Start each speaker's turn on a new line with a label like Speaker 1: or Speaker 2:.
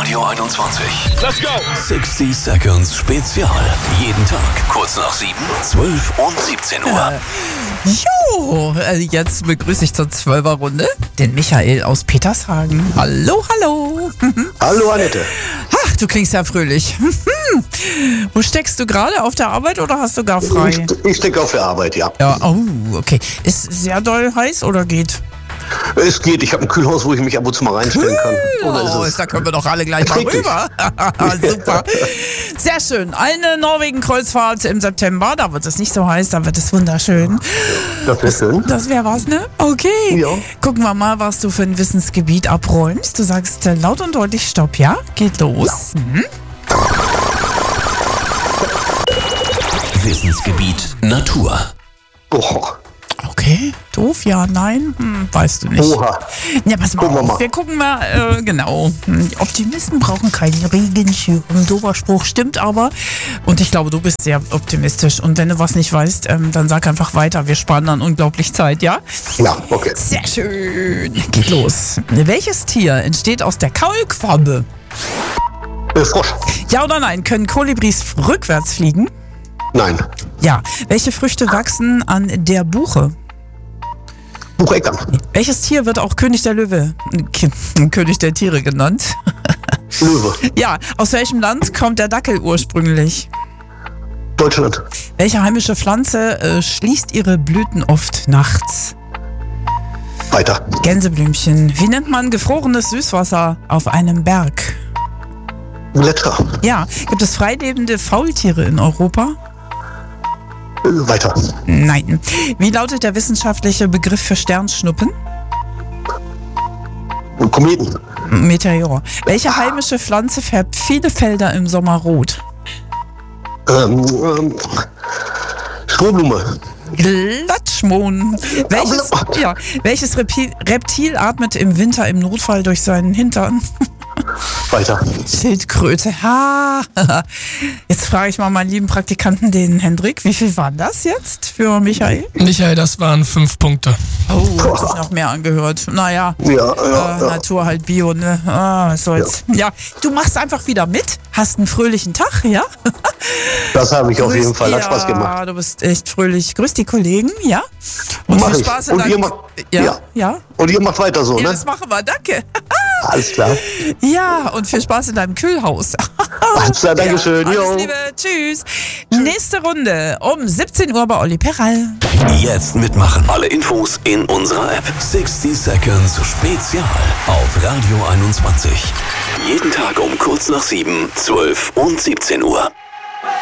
Speaker 1: Radio 21.
Speaker 2: Let's go!
Speaker 1: 60 Seconds Spezial. Jeden Tag kurz nach 7, 12 und 17 Uhr.
Speaker 3: Jo, jetzt begrüße ich zur 12er-Runde den Michael aus Petershagen. Hallo, hallo.
Speaker 4: Hallo Annette.
Speaker 3: Ach, du klingst ja fröhlich. Wo steckst du gerade? Auf der Arbeit oder hast du gar frei?
Speaker 4: Ich stecke auf der Arbeit, ja.
Speaker 3: Ja, oh, okay. Ist sehr doll heiß oder geht?
Speaker 4: Es geht, ich habe ein Kühlhaus, wo ich mich ab und zu mal reinstellen kann. Oder ist es?
Speaker 3: Da können wir doch alle gleich mal
Speaker 4: Richtig.
Speaker 3: rüber. Super. Sehr schön. Eine Norwegen-Kreuzfahrt im September. Da wird es nicht so heiß, da wird es wunderschön.
Speaker 4: Das wäre schön.
Speaker 3: Das wäre was, ne? Okay.
Speaker 4: Ja.
Speaker 3: Gucken wir mal, was du für ein Wissensgebiet abräumst. Du sagst laut und deutlich Stopp, ja? Geht los. Mhm.
Speaker 1: Wissensgebiet Natur.
Speaker 4: Boah.
Speaker 3: Okay, doof, ja, nein, weißt du nicht.
Speaker 4: Oha.
Speaker 3: Ja, pass mal
Speaker 4: Gucken wir
Speaker 3: auf,
Speaker 4: mal.
Speaker 3: wir gucken mal, genau. Die Optimisten brauchen keinen Regenschirm. Ein doofer Spruch, stimmt aber. Und ich glaube, du bist sehr optimistisch. Und wenn du was nicht weißt, dann sag einfach weiter. Wir sparen dann unglaublich Zeit, ja?
Speaker 4: Ja, okay.
Speaker 3: Sehr schön. Geht los. Welches Tier entsteht aus der Kaulquappe?
Speaker 4: Frosch.
Speaker 3: Ja oder nein? Können Kolibris rückwärts fliegen?
Speaker 4: Nein.
Speaker 3: Ja. Welche Früchte wachsen an der Buche?
Speaker 4: Bucheckern.
Speaker 3: Welches Tier wird auch König der Löwe, König der Tiere genannt?
Speaker 4: Löwe.
Speaker 3: Ja, aus welchem Land kommt der Dackel ursprünglich?
Speaker 4: Deutschland.
Speaker 3: Welche heimische Pflanze schließt ihre Blüten oft nachts?
Speaker 4: Weiter.
Speaker 3: Gänseblümchen. Wie nennt man gefrorenes Süßwasser auf einem Berg?
Speaker 4: Gletscher.
Speaker 3: Ja, gibt es freilebende Faultiere in Europa?
Speaker 4: Weiter.
Speaker 3: Nein. Wie lautet der wissenschaftliche Begriff für Sternschnuppen?
Speaker 4: Kometen.
Speaker 3: Meteor. Welche heimische Pflanze färbt viele Felder im Sommer rot?
Speaker 4: Strohblume.
Speaker 3: Glatschmohn. Welches Reptil atmet im Winter im Notfall durch seinen Hintern?
Speaker 4: Weiter.
Speaker 3: Schildkröte. Ha. Jetzt frage ich mal meinen lieben Praktikanten, den Hendrik. Wie viel waren das jetzt für Michael?
Speaker 2: Michael, das waren 5 Punkte.
Speaker 3: Oh, hab ich noch mehr angehört. Naja,
Speaker 4: Ja.
Speaker 3: Natur halt Bio, ne? Was soll's. Ja, du machst einfach wieder mit. Hast einen fröhlichen Tag, ja?
Speaker 4: Das habe ich auf jeden Fall. Hat Spaß gemacht.
Speaker 3: Ja, du bist echt fröhlich. Grüß die Kollegen, ja? Und
Speaker 4: Mach
Speaker 3: viel
Speaker 4: ich.
Speaker 3: Spaß in
Speaker 4: Und
Speaker 3: deinem...
Speaker 4: ihr macht-
Speaker 3: Ja.
Speaker 4: Und ihr macht weiter so,
Speaker 3: Ja,
Speaker 4: ne?
Speaker 3: das machen wir, danke.
Speaker 4: Alles klar.
Speaker 3: Ja, und viel Spaß in deinem Kühlhaus.
Speaker 4: Alles klar, Dankeschön.
Speaker 3: Ja, alles
Speaker 4: Jo.
Speaker 3: Liebe, tschüss. Nächste Runde um 17 Uhr bei Olli Peral.
Speaker 1: Jetzt mitmachen. Alle Infos in unserer App. 60 Seconds Spezial auf Radio 21. Jeden Tag um kurz nach 7, 12 und 17 Uhr.